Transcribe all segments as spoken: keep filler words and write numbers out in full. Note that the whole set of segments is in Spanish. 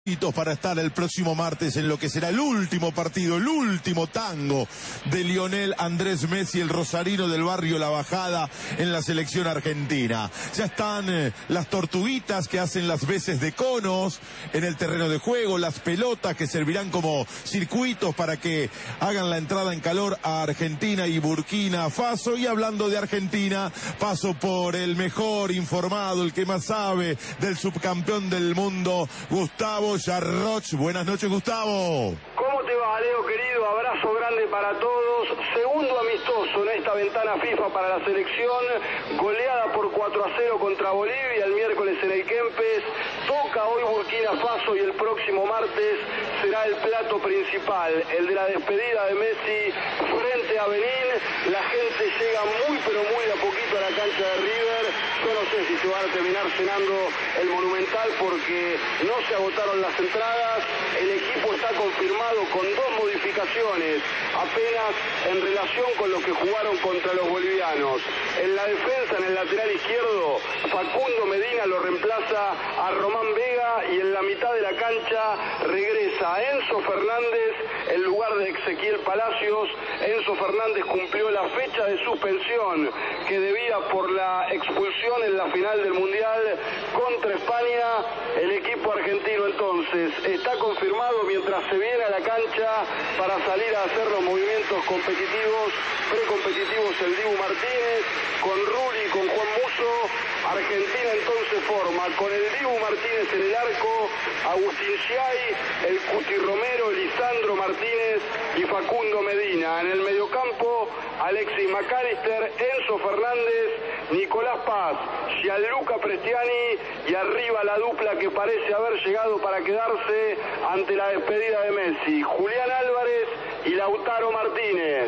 Para estar el próximo martes en lo que será el último partido, el último tango de Lionel Andrés Messi, el rosarino del barrio La Bajada, en la selección argentina. Ya están eh, las tortuguitas que hacen las veces de conos en el terreno de juego, las pelotas que servirán como circuitos para que hagan la entrada en calor a Argentina y Burkina Faso. Y hablando de Argentina, paso por el mejor informado, el que más sabe del subcampeón del mundo, Gustavo Yarroch. Buenas noches, Gustavo. ¿Cómo te va, Leo, querido? Abrazo grande para todos. Segundo amistoso en esta ventana FIFA para la selección. Goleada por cuatro a cero contra Bolivia el miércoles en el Kempes. Toca hoy Burkina Faso y el próximo martes será el plato principal, el de la despedida de Messi frente a Benín. La gente llega muy pero muy de a poquito a la cancha de River. Yo no sé si se van a terminar cenando el Monumental porque no se agotaron las entradas. El equipo está confirmado con dos modificaciones apenas en relación con los que jugaron contra los bolivianos. En la defensa, en el lateral izquierdo, Facundo Medina lo reemplaza a Román Vega y en la mitad de la cancha regresa Enzo Fernández en lugar de Ezequiel Palacios. Enzo Fernández cumplió la fecha de suspensión que debía por la expulsión en la final del Mundial contra España. El equipo argentino entonces está confirmado mientras se viene a la cancha para salir a hacer los movimientos competitivos, precompetitivos, el Dibu Martínez, con Rulli, con Juan Musso. Argentina entonces forma con el Dibu Martínez en el arco, Agustín Schiai, el Cuti Romero, Lisandro Martínez y Facundo Medina. En el mediocampo, Alexis McAllister, Enzo Fernández, Nicolás Paz, Gianluca Prestiani y arriba la dupla que parece haber llegado para quedarse ante la despedida de Messi, Julián Álvarez y Lautaro Martínez.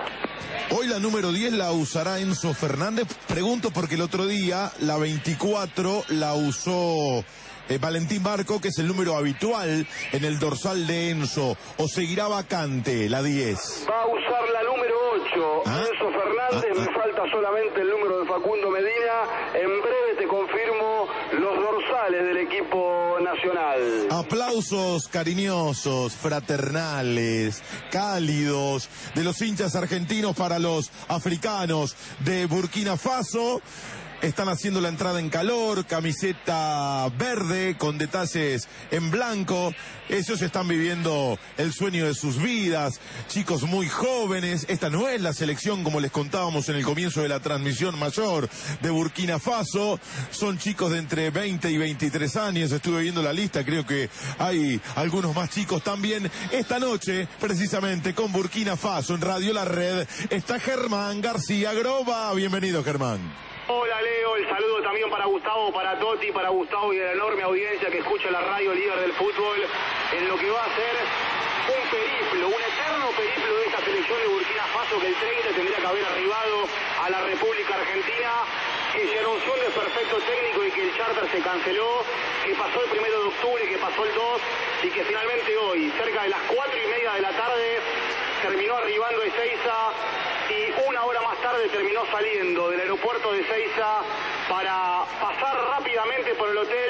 Hoy la número diez la usará Enzo Fernández. Pregunto porque el otro día la veinticuatro la usó eh, Valentín Barco, que es el número habitual en el dorsal de Enzo. ¿O seguirá vacante la diez? Va a usar la número ocho, ¿Ah? Enzo Fernández. Ah, ah. Me falta solamente el número de Facundo Medina. En breve te confirmo los dorsales del equipo nacional. Aplausos cariñosos, fraternales, cálidos de los hinchas argentinos para los africanos de Burkina Faso. Están haciendo la entrada en calor, camiseta verde con detalles en blanco. Ellos están viviendo el sueño de sus vidas, chicos muy jóvenes. Esta no es la selección, como les contábamos en el comienzo de la transmisión, mayor de Burkina Faso. Son chicos de entre veinte y veintitrés años. Estuve viendo la lista, creo que hay algunos más chicos también. Esta noche, precisamente con Burkina Faso, en Radio La Red, está Germán García Groba. Bienvenido, Germán. Hola, Leo, el saludo también para Gustavo, para Toti, para Gustavo y la enorme audiencia que escucha la radio líder del fútbol en lo que va a ser un periplo, un eterno periplo de esta selección de Burkina Faso que el treinta tendría que haber arribado a la República Argentina, que se anunció el desperfecto técnico y que el charter se canceló, que pasó el primero de octubre, que pasó el dos y que finalmente hoy, cerca de las cuatro y media de la tarde, terminó arribando a Ezeiza y una hora más tarde terminó saliendo del aeropuerto de Ezeiza para pasar rápidamente por el hotel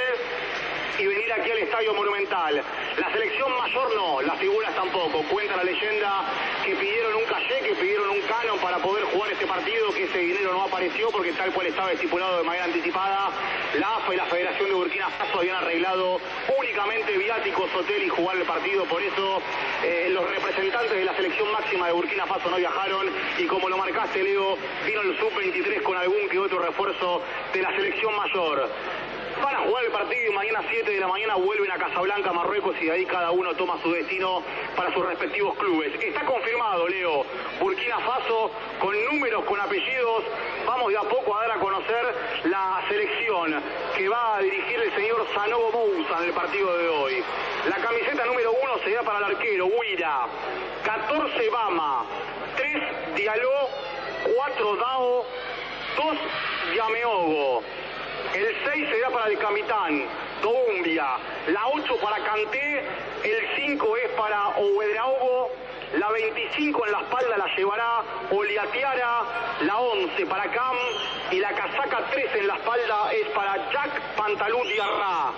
y venir aquí al Estadio Monumental. La selección mayor no, las figuras tampoco. Cuenta la leyenda que pidieron un caché, que pidieron un canon para poder jugar este partido, que ese dinero no apareció porque tal cual estaba estipulado de manera anticipada. La A F A y la Federación de Burkina Faso habían arreglado únicamente viáticos, hotel y jugar el partido. Por eso eh, los representantes de la selección máxima de Burkina Faso no viajaron y como lo marcaste, Leo, vino el sub veintitrés con algún que otro refuerzo de la selección mayor. Van a jugar el partido y mañana siete de la mañana vuelven a Casablanca, Marruecos, y de ahí cada uno toma su destino para sus respectivos clubes. Está confirmado, Leo, Burkina Faso, con números, con apellidos. Vamos de a poco a dar a conocer la selección que va a dirigir el señor Sanogo Moussa en el partido de hoy. La camiseta número uno se da para el arquero, Huira. catorce Bama, tres Diallo, cuatro Dao, dos Yameogo. El seis se da para el capitán, Doumbia. La ocho para Kanté. El cinco es para Ouedraogo. La veinticinco en la espalda la llevará Oliatiara. La once para Cam. Y la casaca tres en la espalda es para Jack Pantalú Diarra.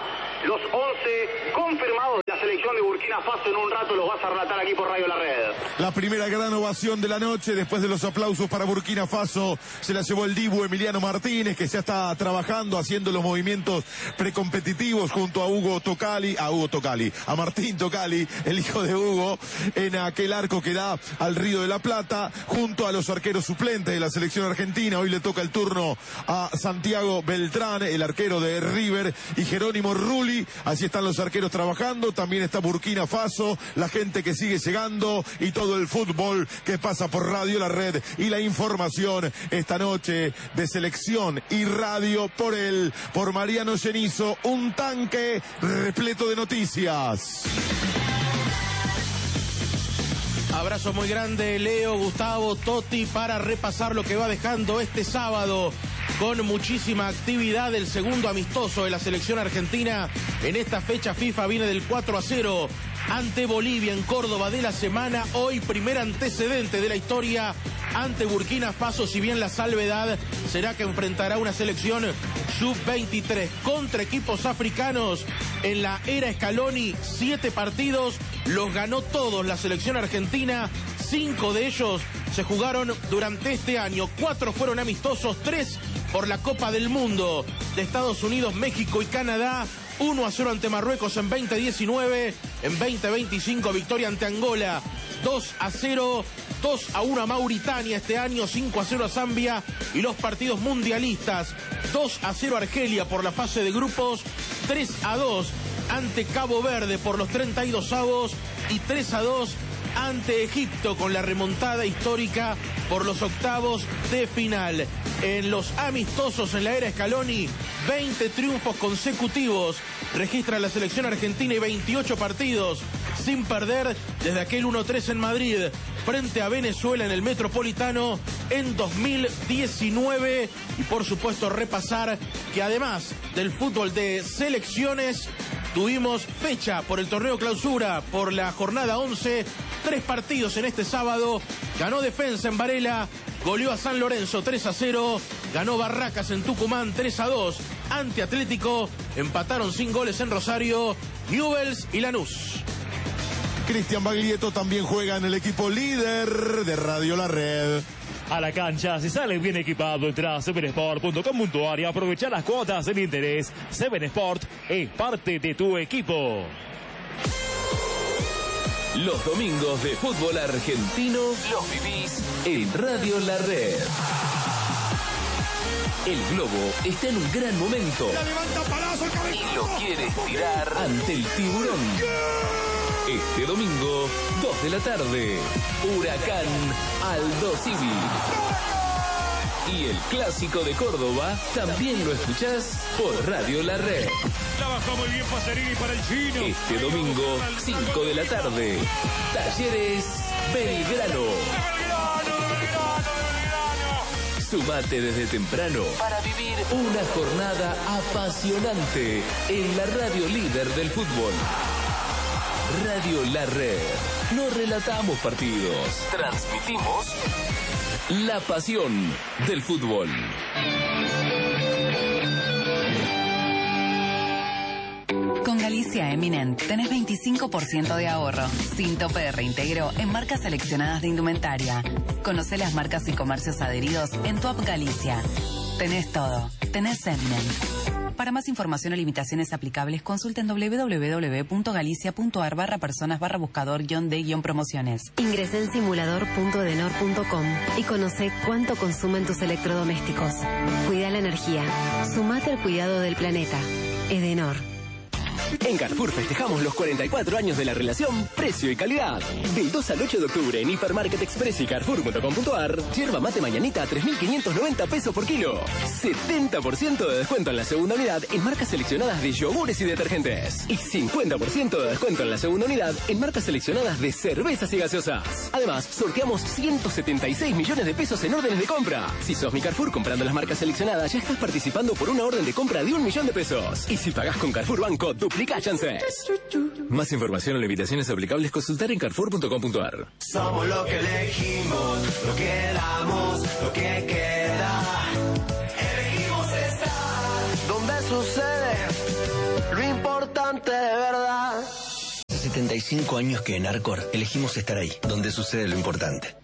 los once confirmados de la selección de Burkina Faso. En un rato los vas a relatar aquí por Radio La Red. La primera gran ovación de la noche, después de los aplausos para Burkina Faso, se la llevó el Dibu Emiliano Martínez, que ya está trabajando, haciendo los movimientos precompetitivos junto a Hugo Tocali, a Hugo Tocali, a Martín Tocali, el hijo de Hugo, en aquel arco que da al Río de la Plata, junto a los arqueros suplentes de la selección argentina. Hoy le toca el turno a Santiago Beltrán, el arquero de River, y Jerónimo Rulli. Así están los arqueros trabajando. También está Burkina Faso, la gente que sigue llegando y todo el fútbol que pasa por Radio La Red y la información esta noche de selección y radio por él, por Mariano Genizo, un tanque repleto de noticias. Abrazo muy grande, Leo, Gustavo, Totti, para repasar lo que va dejando este sábado con muchísima actividad. El segundo amistoso de la selección argentina en esta fecha FIFA viene del cuatro a cero ante Bolivia en Córdoba de la semana. Hoy primer antecedente de la historia ante Burkina Faso, si bien la salvedad será que enfrentará una selección sub veintitrés contra equipos africanos. En la era Scaloni, siete partidos, los ganó todos la selección argentina. Cinco de ellos se jugaron durante este año. Cuatro fueron amistosos, tres por la Copa del Mundo de Estados Unidos, México y Canadá. uno a cero ante Marruecos en veinte diecinueve. En veinte veinticinco victoria ante Angola. dos a cero. dos a uno a Mauritania este año. cinco a cero a Zambia. Y los partidos mundialistas. dos a cero a Argelia por la fase de grupos. tres a dos ante Cabo Verde por los treinta y dos avos. Y tres a dos ante Egipto con la remontada histórica por los octavos de final. En los amistosos en la era Scaloni, veinte triunfos consecutivos registra la selección argentina y veintiocho partidos sin perder desde aquel uno tres en Madrid frente a Venezuela en el Metropolitano en dos mil diecinueve. Y por supuesto repasar que además del fútbol de selecciones, tuvimos fecha por el torneo clausura, por la jornada once, tres partidos en este sábado. Ganó Defensa en Varela, goleó a San Lorenzo tres a cero, ganó Barracas en Tucumán tres a dos ante Atlético, empataron sin goles en Rosario, Newell's y Lanús. Cristian Baglietto también juega en el equipo líder de Radio La Red. A la cancha, si sales bien equipado, entra a seven sport punto com punto a r y aprovecha las cuotas en interés. Seven Sport es parte de tu equipo. Los domingos de fútbol argentino los vivís en Radio La Red. El Globo está en un gran momento y lo quiere estirar ante el Tiburón. Este domingo, dos de la tarde, Huracán Aldo Civi. Y el clásico de Córdoba también lo escuchás por Radio La Red. Trabajó muy bien Pacerini para el chino. Este domingo, cinco de la tarde, Talleres Belgrano. Sumate desde temprano para vivir una jornada apasionante en la radio líder del fútbol. Radio La Red. No relatamos partidos, transmitimos la pasión del fútbol. Con Galicia Eminent tenés veinticinco por ciento de ahorro, sin tope de reintegro en marcas seleccionadas de indumentaria. Conocé las marcas y comercios adheridos en tu app Galicia. Tenés todo, tenés Eminent. Para más información o limitaciones aplicables, consulten doble u doble u doble u punto galicia punto a r barra personas barra buscador guión de guión promociones. Ingresé en simulador punto edenor punto com y conoce cuánto consumen tus electrodomésticos. Cuida la energía. Sumate al cuidado del planeta. Edenor. En Carrefour festejamos los cuarenta y cuatro años de la relación precio y calidad. Del dos al ocho de octubre en Hipermarket Express y Carrefour punto com punto a r, yerba mate mañanita a tres mil quinientos noventa pesos por kilo. setenta por ciento de descuento en la segunda unidad en marcas seleccionadas de yogures y detergentes. Y cincuenta por ciento de descuento en la segunda unidad en marcas seleccionadas de cervezas y gaseosas. Además, sorteamos ciento setenta y seis millones de pesos en órdenes de compra. Si sos mi Carrefour comprando las marcas seleccionadas, ya estás participando por una orden de compra de un millón de pesos. Y si pagás con Carrefour Banco, duplica chances. Más información o limitaciones aplicables, consultar en carrefour punto com punto a r. Somos lo que elegimos, lo que damos, lo que queda. Elegimos estar donde sucede lo importante. quererte de verdad. Hace setenta y cinco años que en Arcor elegimos estar ahí, donde sucede lo importante.